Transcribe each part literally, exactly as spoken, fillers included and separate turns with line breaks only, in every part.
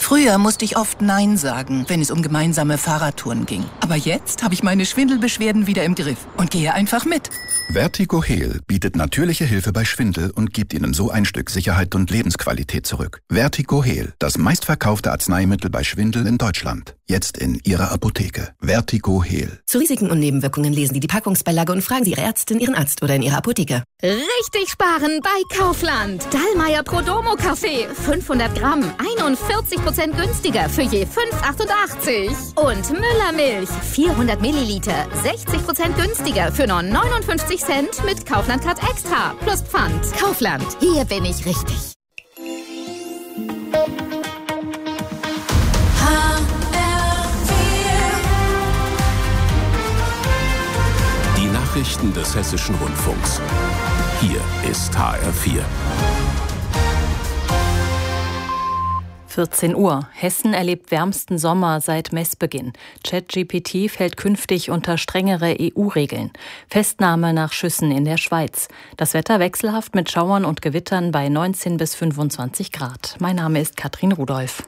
Früher musste ich oft Nein sagen, wenn es um gemeinsame Fahrradtouren ging. Aber jetzt habe ich meine Schwindelbeschwerden wieder im Griff und gehe einfach mit.
Vertigo Heal bietet natürliche Hilfe bei Schwindel und gibt Ihnen so ein Stück Sicherheit und Lebensqualität zurück. Vertigo Heal, das meistverkaufte Arzneimittel bei Schwindel in Deutschland. Jetzt in Ihrer Apotheke. Vertigo Heal.
Zu Risiken und Nebenwirkungen lesen Sie die Packungsbeilage und fragen Sie Ihre Ärztin, Ihren Arzt oder in Ihrer Apotheke.
Richtig sparen bei Kaufland. Dallmayr Prodomo Kaffee. fünfhundert Gramm. einundvierzig Prozent günstiger für je fünf Euro achtundachtzig. Und Müller Milch. vierhundert Milliliter. sechzig Prozent günstiger für nur neunundfünfzig Cent mit Kaufland Card Extra. Plus Pfand. Kaufland. Hier bin ich richtig.
Die Nachrichten des Hessischen Rundfunks. Hier ist H R vier.
vierzehn Uhr. Hessen erlebt wärmsten Sommer seit Messbeginn. ChatGPT fällt künftig unter strengere E U-Regeln. Festnahme nach Schüssen in der Schweiz. Das Wetter wechselhaft mit Schauern und Gewittern bei neunzehn bis fünfundzwanzig Grad. Mein Name ist Katrin Rudolph.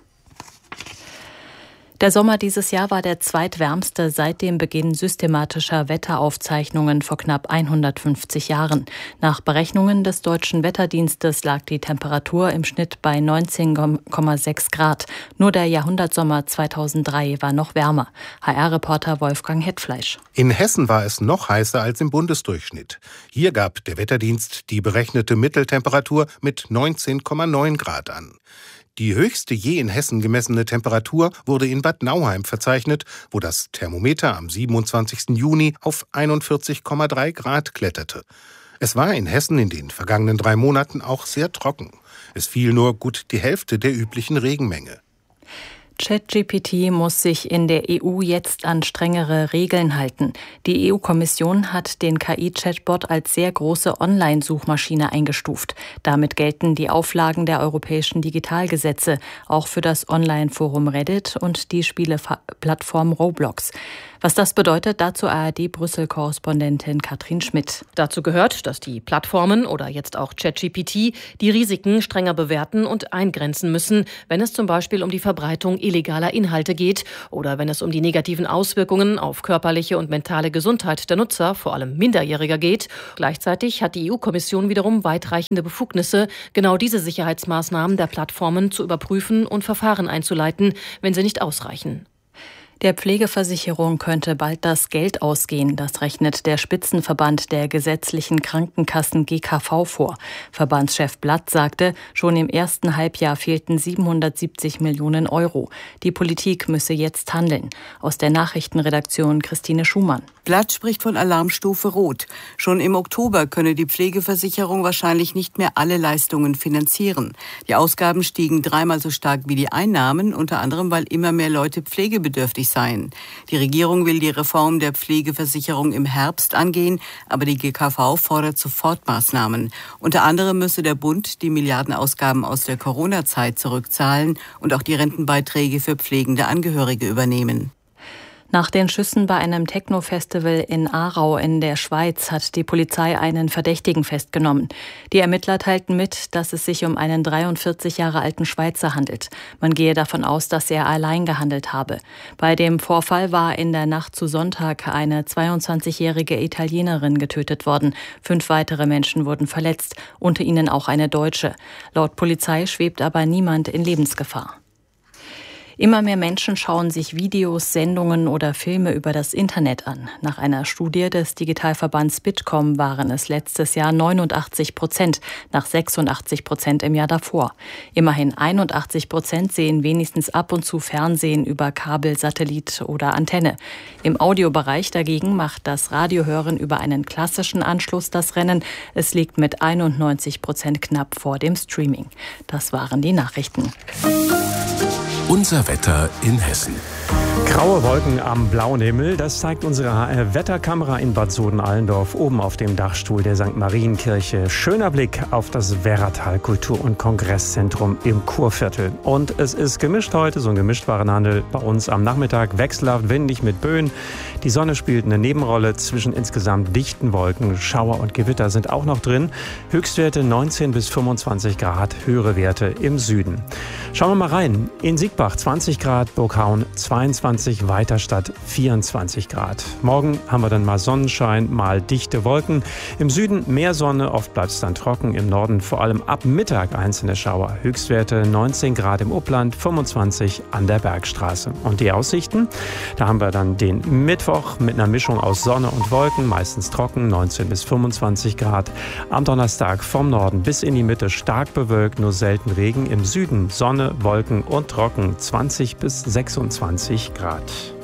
Der Sommer dieses Jahr war der zweitwärmste seit dem Beginn systematischer Wetteraufzeichnungen vor knapp hundertfünfzig Jahren. Nach Berechnungen des Deutschen Wetterdienstes lag die Temperatur im Schnitt bei neunzehn Komma sechs Grad. Nur der Jahrhundertsommer zweitausenddrei war noch wärmer. H R-Reporter Wolfgang Hetfleisch.
In Hessen war es noch heißer als im Bundesdurchschnitt. Hier gab der Wetterdienst die berechnete Mitteltemperatur mit neunzehn Komma neun Grad an. Die höchste je in Hessen gemessene Temperatur wurde in Bad Nauheim verzeichnet, wo das Thermometer am siebenundzwanzigsten Juni auf einundvierzig Komma drei Grad kletterte. Es war in Hessen in den vergangenen drei Monaten auch sehr trocken. Es fiel nur gut die Hälfte der üblichen Regenmenge.
ChatGPT muss sich in der E U jetzt an strengere Regeln halten. Die E U-Kommission hat den K I-Chatbot als sehr große Online-Suchmaschine eingestuft. Damit gelten die Auflagen der europäischen Digitalgesetze, auch für das Online-Forum Reddit und die Spieleplattform Roblox. Was das bedeutet, dazu A R D-Brüssel-Korrespondentin Katrin Schmidt.
Dazu gehört, dass die Plattformen oder jetzt auch ChatGPT die Risiken strenger bewerten und eingrenzen müssen, wenn es zum Beispiel um die Verbreitung illegaler Inhalte geht oder wenn es um die negativen Auswirkungen auf körperliche und mentale Gesundheit der Nutzer, vor allem Minderjähriger, geht. Gleichzeitig hat die E U-Kommission wiederum weitreichende Befugnisse, genau diese Sicherheitsmaßnahmen der Plattformen zu überprüfen und Verfahren einzuleiten, wenn sie nicht ausreichen.
Der Pflegeversicherung könnte bald das Geld ausgehen. Das rechnet der Spitzenverband der gesetzlichen Krankenkassen G K V vor. Verbandschef Blatt sagte, schon im ersten Halbjahr fehlten siebenhundertsiebzig Millionen Euro. Die Politik müsse jetzt handeln. Aus der Nachrichtenredaktion Christine Schumann.
Blatt spricht von Alarmstufe Rot. Schon im Oktober könne die Pflegeversicherung wahrscheinlich nicht mehr alle Leistungen finanzieren. Die Ausgaben stiegen dreimal so stark wie die Einnahmen, unter anderem, weil immer mehr Leute pflegebedürftig sein. Die Regierung will die Reform der Pflegeversicherung im Herbst angehen, aber die G K V fordert Sofortmaßnahmen. Unter anderem müsse der Bund die Milliardenausgaben aus der Corona-Zeit zurückzahlen und auch die Rentenbeiträge für pflegende Angehörige übernehmen.
Nach den Schüssen bei einem Techno-Festival in Aarau in der Schweiz hat die Polizei einen Verdächtigen festgenommen. Die Ermittler teilten mit, dass es sich um einen dreiundvierzig Jahre alten Schweizer handelt. Man gehe davon aus, dass er allein gehandelt habe. Bei dem Vorfall war in der Nacht zu Sonntag eine zweiundzwanzigjährige Italienerin getötet worden. Fünf weitere Menschen wurden verletzt, unter ihnen auch eine Deutsche. Laut Polizei schwebt aber niemand in Lebensgefahr. Immer mehr Menschen schauen sich Videos, Sendungen oder Filme über das Internet an. Nach einer Studie des Digitalverbands Bitkom waren es letztes Jahr neunundachtzig Prozent, nach sechsundachtzig Prozent im Jahr davor. Immerhin einundachtzig Prozent sehen wenigstens ab und zu Fernsehen über Kabel, Satellit oder Antenne. Im Audiobereich dagegen macht das Radiohören über einen klassischen Anschluss das Rennen. Es liegt mit einundneunzig Prozent knapp vor dem Streaming. Das waren die Nachrichten.
Unser Wetter in Hessen.
Graue Wolken am blauen Himmel, das zeigt unsere H R-Wetterkamera in Bad Soden-Allendorf oben auf dem Dachstuhl der Sankt Marienkirche. Schöner Blick auf das Werratal Kultur- und Kongresszentrum im Kurviertel. Und es ist gemischt heute, so ein Gemischtwarenhandel bei uns am Nachmittag, wechselhaft windig mit Böen. Die Sonne spielt eine Nebenrolle zwischen insgesamt dichten Wolken. Schauer und Gewitter sind auch noch drin. Höchstwerte neunzehn bis fünfundzwanzig Grad, höhere Werte im Süden. Schauen wir mal rein. In Siegbach zwanzig Grad, Burghauen zweiundzwanzig, Weiterstadt vierundzwanzig Grad. Morgen haben wir dann mal Sonnenschein, mal dichte Wolken. Im Süden mehr Sonne, oft bleibt es dann trocken. Im Norden vor allem ab Mittag einzelne Schauer. Höchstwerte neunzehn Grad im Upland, fünfundzwanzig an der Bergstraße. Und die Aussichten? Da haben wir dann den Mittwoch mit einer Mischung aus Sonne und Wolken, meistens trocken, neunzehn bis fünfundzwanzig Grad. Am Donnerstag vom Norden bis in die Mitte stark bewölkt, nur selten Regen. Im Süden Sonne, Wolken und trocken, zwanzig bis sechsundzwanzig Grad.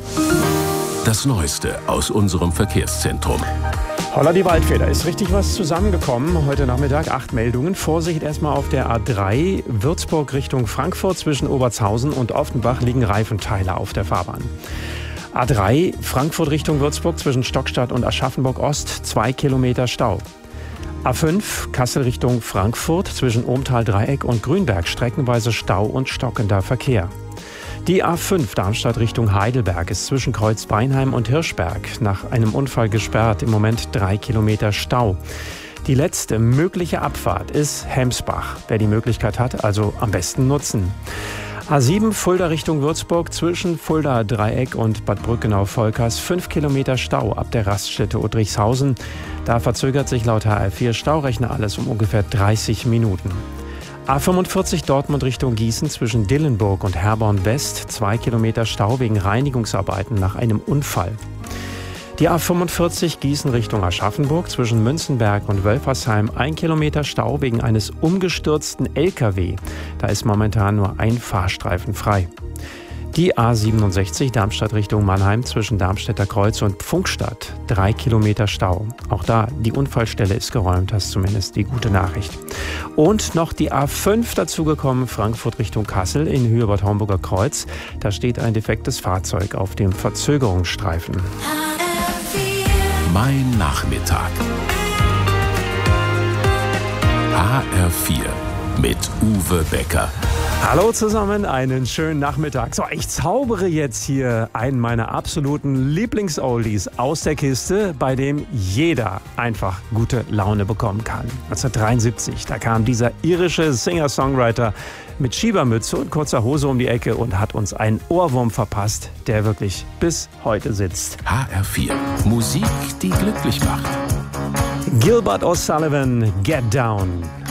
Das Neueste aus unserem Verkehrszentrum.
Holla die Waldfeder, ist richtig was zusammengekommen. Heute Nachmittag acht Meldungen. Vorsicht erstmal auf der A drei, Würzburg Richtung Frankfurt. Zwischen Obertshausen und Offenbach liegen Reifenteile auf der Fahrbahn. A drei, Frankfurt Richtung Würzburg zwischen Stockstadt und Aschaffenburg Ost, zwei Kilometer Stau. A fünf, Kassel Richtung Frankfurt zwischen Ohmtal-Dreieck und Grünberg streckenweise Stau und stockender Verkehr. Die A fünf, Darmstadt Richtung Heidelberg, ist zwischen Kreuzbeinheim und Hirschberg nach einem Unfall gesperrt. Im Moment drei Kilometer Stau. Die letzte mögliche Abfahrt ist Hemsbach. Wer die Möglichkeit hat, also am besten nutzen. A sieben, Fulda Richtung Würzburg zwischen Fulda-Dreieck und Bad Brückenau-Volkers fünf Kilometer Stau ab der Raststätte Udrichshausen. Da verzögert sich laut H R vier Staurechner alles um ungefähr dreißig Minuten. A fünfundvierzig Dortmund Richtung Gießen zwischen Dillenburg und Herborn West zwei Kilometer Stau wegen Reinigungsarbeiten nach einem Unfall. Die A fünfundvierzig Gießen Richtung Aschaffenburg zwischen Münzenberg und Wölfersheim ein Kilometer Stau wegen eines umgestürzten L K W. Da ist momentan nur ein Fahrstreifen frei. Die A siebenundsechzig Darmstadt Richtung Mannheim zwischen Darmstädter Kreuz und Pfunkstadt. Drei Kilometer Stau. Auch da, die Unfallstelle ist geräumt, das ist zumindest die gute Nachricht. Und noch die A fünf dazugekommen, Frankfurt Richtung Kassel in Höhe Bad Homburger Kreuz. Da steht ein defektes Fahrzeug auf dem Verzögerungsstreifen.
Mein Nachmittag. H R vier mit Uwe Becker.
Hallo zusammen, einen schönen Nachmittag. So, ich zaubere jetzt hier einen meiner absoluten Lieblings-Oldies aus der Kiste, bei dem jeder einfach gute Laune bekommen kann. neunzehnhundertdreiundsiebzig, da kam dieser irische Singer-Songwriter mit Schiebermütze und kurzer Hose um die Ecke und hat uns einen Ohrwurm verpasst, der wirklich bis heute sitzt.
H R vier, Musik, die glücklich macht.
Gilbert O'Sullivan, Get Down.